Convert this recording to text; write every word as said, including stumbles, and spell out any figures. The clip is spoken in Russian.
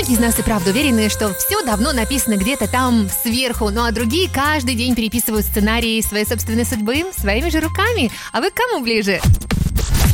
Многие из нас и правда уверены, что все давно написано где-то там сверху, ну а другие каждый день переписывают сценарии своей собственной судьбы своими же руками. А вы к кому ближе?